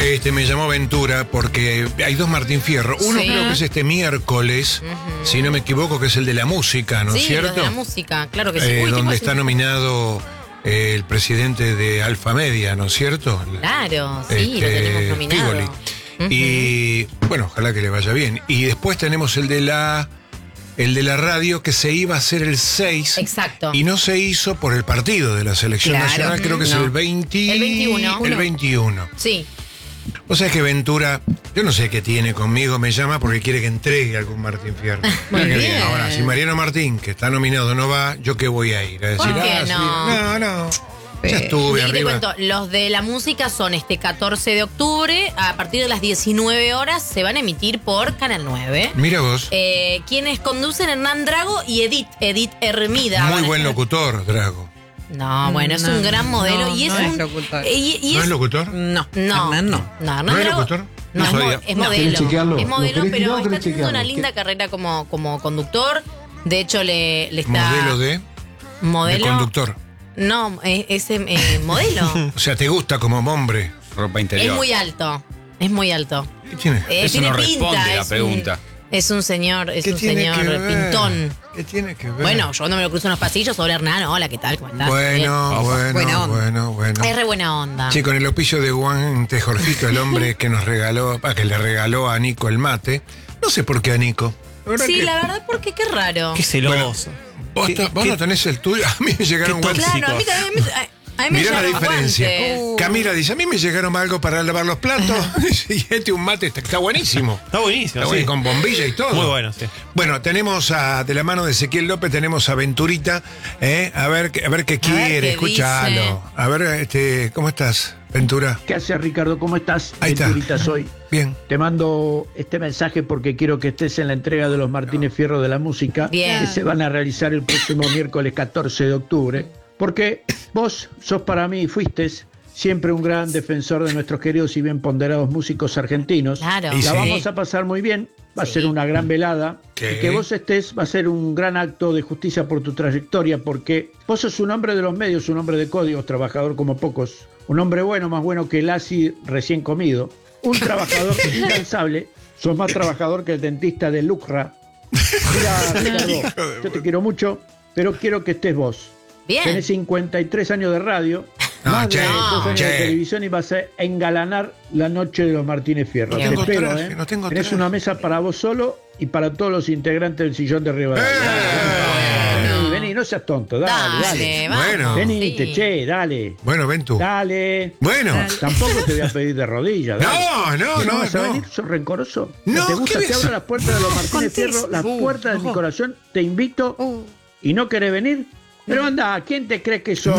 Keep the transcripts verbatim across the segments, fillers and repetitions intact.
Este, me llamó Ventura porque hay dos Martín Fierro. Uno Sí. creo que es este miércoles, Ujú. si no me equivoco, que es el de la música, ¿no es Sí, cierto? los de la música, claro que sí. Eh, Uy, ¿qué donde pasa? está nominado eh, el presidente de Alfa Media, ¿no es cierto? Claro, sí, Este, lo tenemos nominado. Figoli. Ujú. Y bueno, ojalá que le vaya bien. Y después tenemos el de la el de la radio que se iba a hacer el seis. Exacto. Y no se hizo por el partido de la selección Claro. nacional, creo que es No. el veinte. El veintiuno. El veintiuno. Sí. O sea, es que Ventura, yo no sé qué tiene conmigo, me llama porque quiere que entregue algún Martín Fierro. Muy Mira qué bien. Ahora, si Mariano Martín, que está nominado, no va, ¿yo qué voy a ir? A decir, ¿Por qué ah, sí, no? no, no. Ya estuve Y te arriba. cuento, los de la música son este catorce de octubre, a partir de las diecinueve horas se van a emitir por Canal nueve. Mira vos, Eh, quienes conducen Hernán Drago y Edith, Edith Hermida. muy Van a buen estar- locutor, Drago. No, bueno, es No, un gran modelo no, y es no es un locutor. eh, y- y ¿No es- es locutor? No, No, Hernán no. no, Hernán ¿No es Drago- locutor? No, No es, mo- sabía. es ¿Querés modelo. chequearlo? Es ¿Lo modelo, querés pero tirar o está querés teniendo una chequearlo? linda ¿Qué? carrera como, como conductor. De hecho, le, le está. Modelo de, de modelo. conductor. No, es, es, eh, modelo. O sea, te gusta como hombre. Ropa Es interior. muy alto. Es muy alto. ¿Qué tiene? Eh, Eso tiene no pinta, responde la es pregunta. Un, es un señor, es ¿Qué un tiene señor que ver? pintón. ¿Qué tiene que ver? Bueno, yo no me lo cruzo en los pasillos sobre Hernán. Hola, ¿qué tal? ¿Cómo estás? Bueno, bueno, Buena onda. bueno, bueno. Bien. Es re buena onda. Sí, con el auspicio de Guante Jorgito, el hombre que nos regaló, ah, que le regaló a Nico el mate. No sé por qué a Nico. La verdad Sí, que- la verdad, porque qué raro. Qué celoso. Vos, ¿Qué- vos qué- no tenés el tuyo. A mí me llegaron qué WhatsApp. Claro, a mí también me, a, a mí me Mirá la llegaron diferencia. guantes. Uh. Camila dice, a mí me llegaron algo para lavar los platos. Y este un mate está, está buenísimo. Está buenísimo. Está sí. bueno, con bombilla y todo. Muy bueno, sí. Bueno, tenemos a, de la mano de Ezequiel López, tenemos a Venturita. ¿eh? A ver, qué- a ver qué ver quiere, qué escúchalo. dice. A ver, este, ¿cómo estás, Ventura? ¿Qué haces, Ricardo? ¿Cómo estás? Ahí está. Venturita soy. Bien. Te mando este mensaje porque quiero que estés en la entrega de los Martínez Fierro de la música, Bien. que se van a realizar el próximo miércoles catorce de octubre, porque vos sos para mí, fuiste siempre un gran defensor de nuestros queridos y bien ponderados músicos argentinos. Claro. Y La sí. vamos a pasar muy bien, va a Sí. ser una gran velada. Sí. Y que vos estés va a ser un gran acto de justicia por tu trayectoria, porque vos sos un hombre de los medios, un hombre de códigos, trabajador como pocos, un hombre bueno, más bueno que el asi recién comido, un trabajador incansable, sos más trabajador que el dentista de Lucra. Mira, Ricardo, yo te quiero mucho, pero quiero que estés vos. Bien. Tenés cincuenta y tres años de radio, No, más de che, dos años che. de televisión y vas a engalanar la noche de los Martínez Fierro. No Te tengo espero, traje, ¿eh? no tengo Tenés traje. una mesa para vos solo y para todos los integrantes del sillón de Rivadavia. Eh. Vení, vení, no seas tonto, dale, dale. Dale, vamos. Bueno. Venite, Sí. che, dale. Bueno, ven tú. Dale. Bueno. Tampoco te voy a pedir de rodillas. dale. No, no, ¿Que no, vas a no. venir? ¿Sos rencoroso? No, ¿Te ¿qué gusta ves? que abra las puertas de los Martínez Fierro? Las Uh, puertas de mi ojo. corazón. Te invito Uh. y no querés venir. Pero anda, ¿quién te cree que sos? No,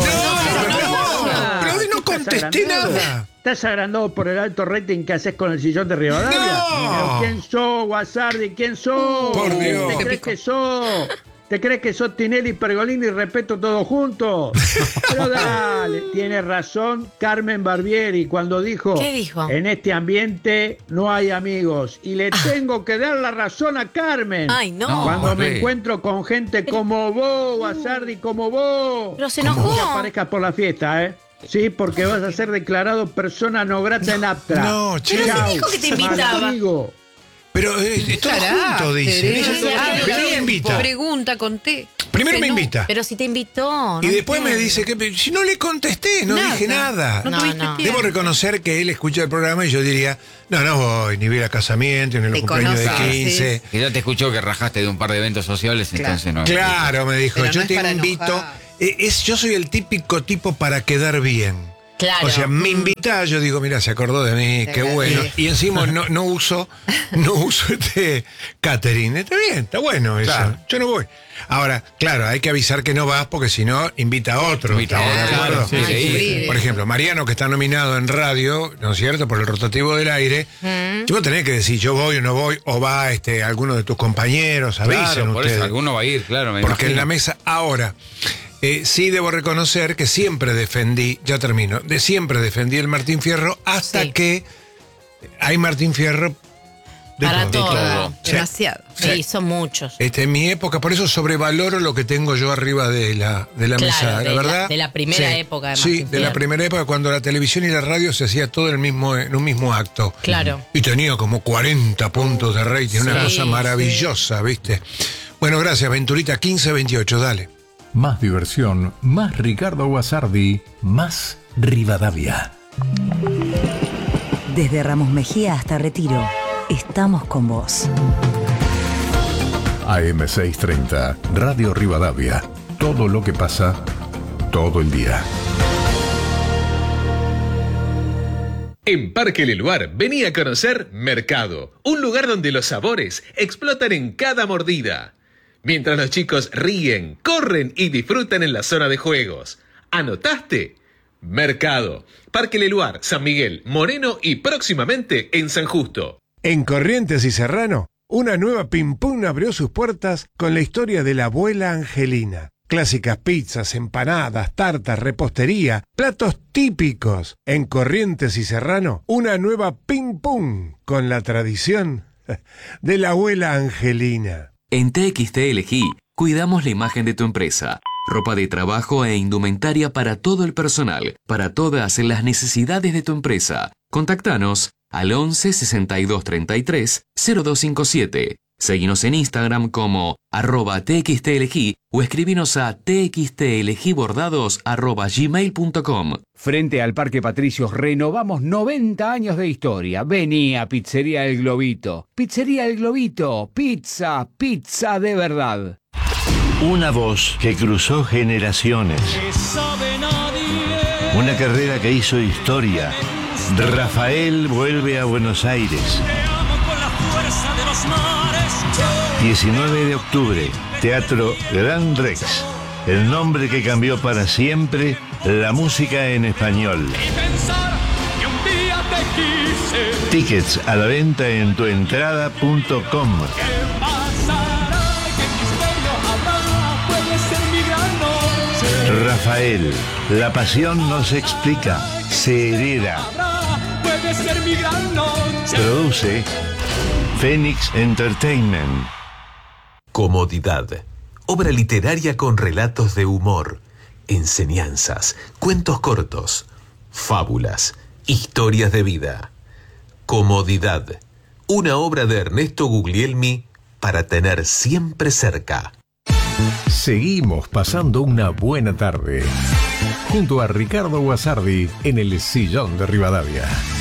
no, Ah, pero hoy no ¿estás contesté agrandado? nada. ¿Estás agrandado por el alto rating que haces con el sillón de Rivadavia? No. ¿Pero quién sos, Guasardi? ¿Quién sos? Por ¿Quién Dios. te crees que sos? ¿Te crees que sos Tinelli, Pergolini y Respeto todos juntos? Pero dale, tiene razón Carmen Barbieri cuando dijo, ¿Qué dijo? en este ambiente no hay amigos. Y le tengo que dar la razón a Carmen. Ay, no. No. Cuando me Jorge. encuentro con gente como vos, Guasardi, como vos. Pero se No te enojó. aparezcas por la fiesta, ¿eh? Sí, porque vas a ser declarado persona no grata en Aptra. No, che. Pero si Chau. dijo que te invitaba. Maldigo. Pero eh, todo junto, dice. Carácter, Ella- ¿eh? Primero me Tiempo. invita. Pregunta, conté. Primero me No. invita. Pero si te invitó. Y no después me entiendo. dice que si no le contesté, no Nada. dije nada. No, No, tuviste no. tiempo. Debo reconocer que él escucha el programa y yo diría, no, no voy, ni vi a casamiento, ni a los Te cumpleaños de conoces, quince. Que ya te escuchó que rajaste de un par de eventos sociales, Claro. entonces no. Claro, me dijo, Pero yo no es te para invito. enojar. Eh, es, yo soy el típico tipo para quedar bien. Claro. O sea, me invita, yo digo, mira, se acordó de mí, Te qué bueno. agradezco. Y encima no, no uso, no uso este catering. Está bien, está bueno eso. Claro. Yo no voy. Ahora, claro, hay que avisar que no vas porque si no, invita a otro. Invita a ¿Estamos de otro, acuerdo? claro, sí, Ay, sí. sí. Por ejemplo, Mariano, que está nominado en radio, ¿no es cierto?, por el rotativo del aire. Mm. Yo tenés que decir, yo voy o no voy, o va este alguno de tus compañeros, avisen Claro, por ustedes. eso alguno va a ir, claro. Me Porque en la imagino. mesa, ahora, eh, sí debo reconocer que siempre defendí, ya termino, de siempre defendí el Martín Fierro hasta Sí. que hay Martín Fierro De Para todo. todo. todo. Sí. Demasiado. Sí, son muchos. Este, en mi época, por eso sobrevaloro lo que tengo yo arriba de la, de la Claro, mesa, de la la- verdad. de la primera época, además, Sí, que de la cierto. primera época cuando la televisión y la radio se hacía todo en, el mismo, en un mismo acto. Claro. Y tenía como cuarenta puntos de rating, una Sí, cosa maravillosa, ¿viste? Bueno, gracias, Venturita, quince veintiocho, dale. Más diversión, más Ricardo Guasardi, más Rivadavia. Desde Ramos Mejía hasta Retiro, estamos con vos. A M seiscientos treinta, Radio Rivadavia. Todo lo que pasa, todo el día. En Parque Leluar, vení a conocer Mercado, un lugar donde los sabores explotan en cada mordida. Mientras los chicos ríen, corren y disfrutan en la zona de juegos. ¿Anotaste? Mercado, Parque Leluar, San Miguel, Moreno y próximamente en San Justo. En Corrientes y Serrano, una nueva Pim Pum abrió sus puertas con la historia de la abuela Angelina. Clásicas pizzas, empanadas, tartas, repostería, platos típicos. En Corrientes y Serrano, una nueva Pim Pum con la tradición de la abuela Angelina. En T X T L G cuidamos la imagen de tu empresa. Ropa de trabajo e indumentaria para todo el personal, para todas las necesidades de tu empresa. Contactanos al once sesenta y dos treinta y tres cero dos cincuenta y siete. Seguinos en Instagram como arroba txtlg o escribinos a txtlgbordados arroba gmail punto com. Frente al Parque Patricios renovamos noventa años de historia. Vení a Pizzería El Globito. Pizzería El Globito. Pizza, pizza de verdad. Una voz que cruzó generaciones. Una carrera que hizo historia. Rafael vuelve a Buenos Aires. diecinueve de octubre, Teatro Gran Rex. El nombre que cambió para siempre la música en español. Tickets a la venta en tuentrada punto com. Rafael, la pasión no se explica, se hereda. Produce Phoenix Entertainment. Comodidad. Obra literaria con relatos de humor, enseñanzas, cuentos cortos, fábulas, historias de vida. Comodidad. Una obra de Ernesto Guglielmi para tener siempre cerca. Seguimos pasando una buena tarde junto a Ricardo Guasardi en el Sillón de Rivadavia.